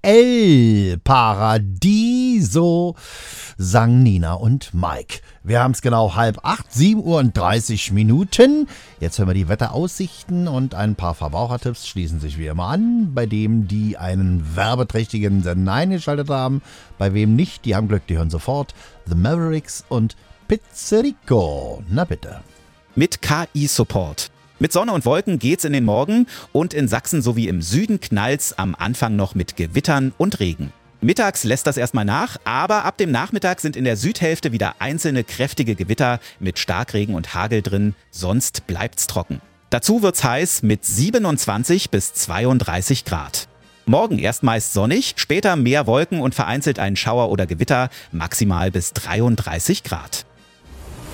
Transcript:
El Paradiso, sang Nina und Mike. Wir haben es genau 7:30, 7:30. Jetzt hören wir die Wetteraussichten und ein paar Verbrauchertipps schließen sich wie immer an. Bei dem, die einen werbeträchtigen Sender eingeschaltet haben, bei wem nicht, die haben Glück, die hören sofort The Mavericks und Pizzerico. Na bitte. Mit KI-Support. Mit Sonne und Wolken geht's in den Morgen und in Sachsen sowie im Süden knallt's am Anfang noch mit Gewittern und Regen. Mittags lässt das erstmal nach, aber ab dem Nachmittag sind in der Südhälfte wieder einzelne kräftige Gewitter mit Starkregen und Hagel drin, sonst bleibt's trocken. Dazu wird's heiß mit 27 bis 32 Grad. Morgen erst meist sonnig, später mehr Wolken und vereinzelt ein Schauer oder Gewitter, maximal bis 33 Grad.